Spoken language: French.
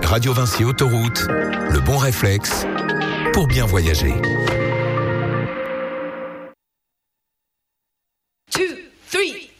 Radio Vinci Autoroute, le bon réflexe pour bien voyager. 2, 3.